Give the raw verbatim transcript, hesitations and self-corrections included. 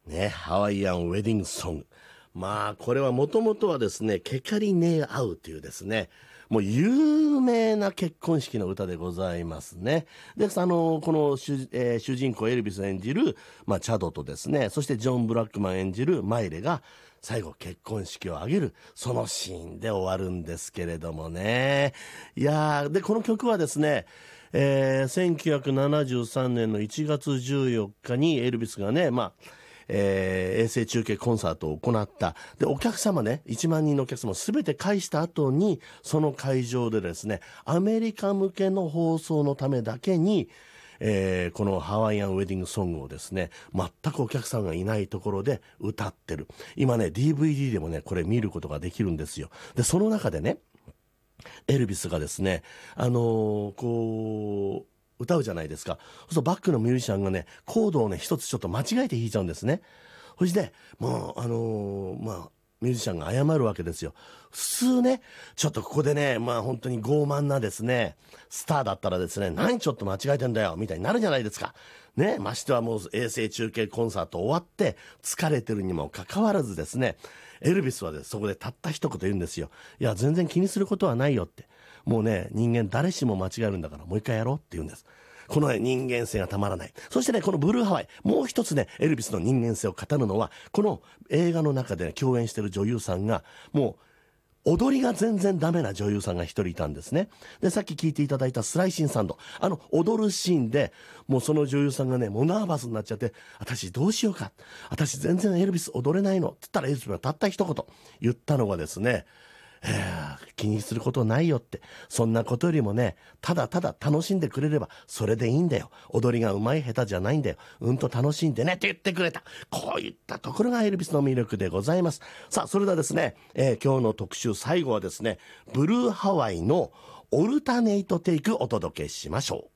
ね、ハワイアンウェディングソング。まあ、これはもともとはですね、ケカリネーアウというですね、もう有名な結婚式の歌でございますね。で、あの、この主、えー主人公エルビス演じる、まあ、チャドとですね、そしてジョン・ブラックマン演じるマイレが、最後結婚式を挙げる、そのシーンで終わるんですけれどもね。いやー、で、この曲はですね、えーせんきゅうひゃくななじゅうさんねんのいちがつじゅうよっかにエルビスがね、まあ、えー衛星中継コンサートを行った。で、お客様ね、いちまんにんのお客様すべて返した後に、その会場でですね、アメリカ向けの放送のためだけに、えーこのハワイアンウェディングソングをですね、全くお客さんがいないところで歌ってる。今ね、ディーブイディー でもね、これ見ることができるんですよ。で、その中でね、エルビスがですね、あのーこう、歌うじゃないですか。そうするとバックのミュージシャンがね、コードをね、一つちょっと間違えて弾いちゃうんですね。そして、もう、あのーまあ、ミュージシャンが謝るわけですよ。普通ね、ちょっとここでね、まあ本当に傲慢なですね、スターだったらですね、何ちょっと間違えてんだよ、みたいになるじゃないですか。ね、ましてはもう衛星中継コンサート終わって、疲れてるにもかかわらずですね、エルビスはです、そこでたった一言言うんですよ。いや、全然気にすることはないよって。もうね、人間誰しも間違えるんだから、もう一回やろうって言うんです。この、ね、人間性がたまらない。そしてね、このブルーハワイ、もう一つね、エルビスの人間性を語るのは、この映画の中で、ね、共演してる女優さんが、もう、踊りが全然ダメな女優さんが一人いたんですね。で、さっき聞いていただいたスライシンサンド。あの、踊るシーンで、もうその女優さんがね、もうナーバスになっちゃって、私どうしようか。私全然エルビス踊れないの。って言ったらエルビスがたった一言言ったのがですね、えー気にすることないよって。そんなことよりもね、ただただ楽しんでくれれば、それでいいんだよ。踊りが上手い下手じゃないんだよ。うんと楽しんでねって言ってくれた。こういったところがエルビスの魅力でございます。さあ、それではですね、えー今日の特集最後はですね、ブルーハワイのオルタネイトテイクお届けしましょう。